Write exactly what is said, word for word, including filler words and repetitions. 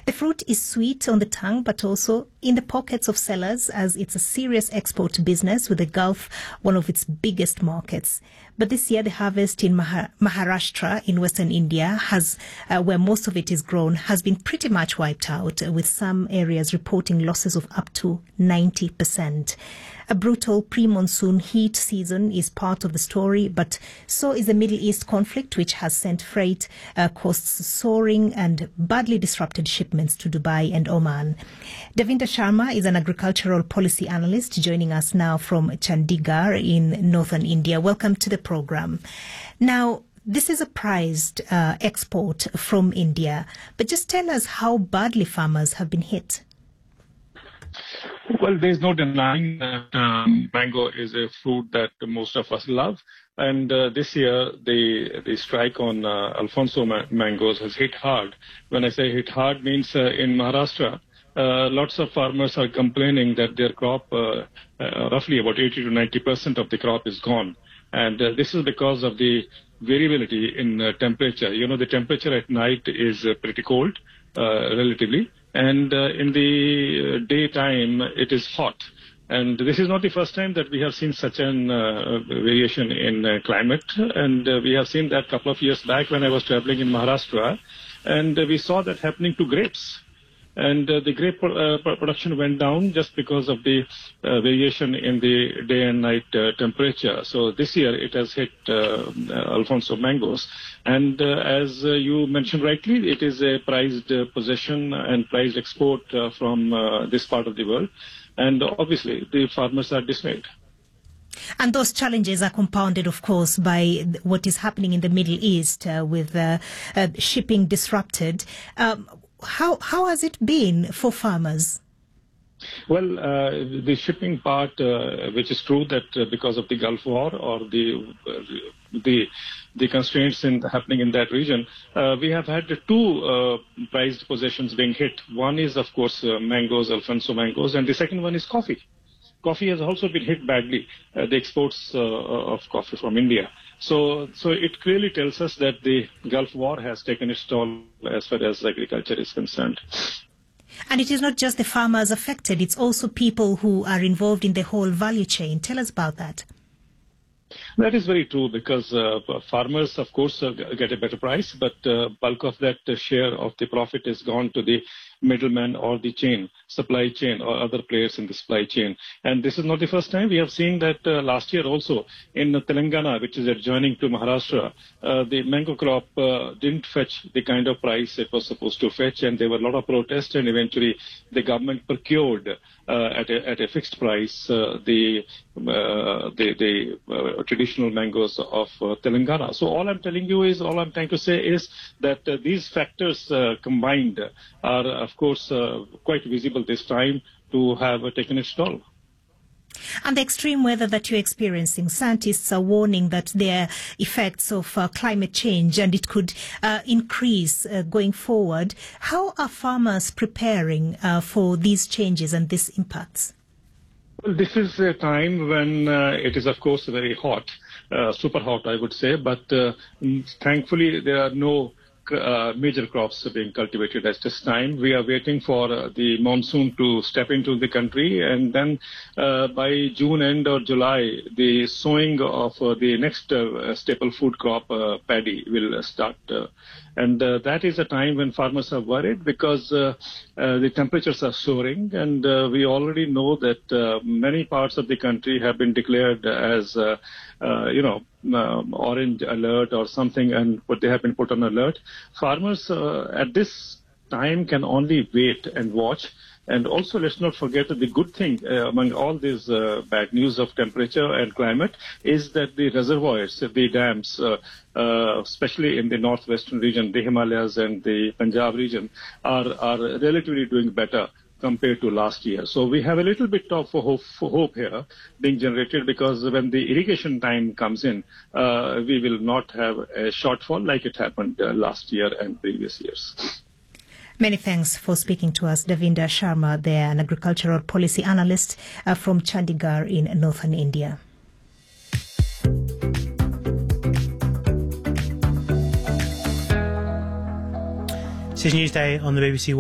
The fruit is sweet on the tongue, but also in the pockets of sellers, as it's a serious export business, with the Gulf one of its biggest markets. But this year, the harvest in Maha- Maharashtra in western India, has uh, where most of it is grown, has been pretty much wiped out, uh, with some areas reporting losses of up to ninety percent. A brutal pre-monsoon heat season is part of the story, but so is the Middle East conflict, which has sent freight uh, costs soaring and badly disrupted shipments to Dubai and Oman. Davinder Sharma is an agricultural policy analyst joining us now from Chandigarh in northern India. Welcome to the program. Now, this is a prized uh, export from India, but just tell us how badly farmers have been hit. Well, there's no denying that um, mango is a fruit that most of us love. And uh, this year, the the strike on uh, Alfonso ma- mangoes has hit hard. When I say hit hard, means uh, in Maharashtra, uh, lots of farmers are complaining that their crop, uh, uh, roughly about eighty to ninety percent of the crop is gone. And uh, this is because of the variability in uh, temperature. You know, the temperature at night is uh, pretty cold, uh, relatively. And uh, in the daytime, it is hot. And this is not the first time that we have seen such an uh, variation in uh, climate. And uh, we have seen that a couple of years back when I was traveling in Maharashtra. And uh, we saw that happening to grapes. And uh, the grape uh, production went down just because of the uh, variation in the day and night uh, temperature. So this year it has hit uh, Alfonso mangoes. And uh, as uh, you mentioned rightly, it is a prized uh, possession and prized export uh, from uh, this part of the world. And obviously the farmers are dismayed. And those challenges are compounded, of course, by what is happening in the Middle East uh, with uh, uh, shipping disrupted. Um, How how has it been for farmers? Well, uh, the shipping part, uh, which is true that uh, because of the Gulf War or the uh, the the constraints in happening in that region, uh, we have had two uh, prized possessions being hit. One is, of course, uh, mangoes, Alfonso mangoes, and the second one is coffee. Coffee has also been hit badly, uh, the exports uh, of coffee from India. So, so it clearly tells us that the Gulf War has taken its toll as far as agriculture is concerned. And it is not just the farmers affected, it's also people who are involved in the whole value chain. Tell us about that. That is very true, because uh, farmers, of course, uh, get a better price, but uh, bulk of that uh, share of the profit is gone to the middleman or the chain, supply chain, or other players in the supply chain. And this is not the first time. We have seen that uh, last year also in Telangana, which is adjoining to Maharashtra, uh, the mango crop uh, didn't fetch the kind of price it was supposed to fetch, and there were a lot of protests, and eventually the government procured uh, at, a, at a fixed price uh, the uh, the, the uh, traditional mangoes of uh, Telangana. So all I'm telling you is, all I'm trying to say is that uh, these factors uh, combined are, of course, uh, quite visible this time to have uh, taken its toll. And the extreme weather that you're experiencing, scientists are warning that there are effects of uh, climate change and it could uh, increase uh, going forward. How are farmers preparing uh, for these changes and these impacts? Well, this is a time when uh, it is, of course, very hot, uh, super hot, I would say. But uh, thankfully, there are no Uh, major crops are being cultivated at this time. We are waiting for uh, the monsoon to step into the country, and then uh, by June end or July, the sowing of uh, the next uh, staple food crop, uh, paddy, will start. Uh, and uh, that is a time when farmers are worried, because uh, uh, the temperatures are soaring, and uh, we already know that uh, many parts of the country have been declared as, uh, uh, you know, Um, orange alert or something, and what they have been put on alert. Farmers uh, at this time can only wait and watch. And also, let's not forget that the good thing uh, among all this uh, bad news of temperature and climate is that the reservoirs, the dams, uh, uh, especially in the northwestern region, the Himalayas and the Punjab region, are, are relatively doing better compared to last year. So we have a little bit of hope, hope here being generated, because when the irrigation time comes in, uh, we will not have a shortfall like it happened uh, last year and previous years. Many thanks for speaking to us, Davinder Sharma, there, an agricultural policy analyst uh, from Chandigarh in northern India. This is Newsday on the B B C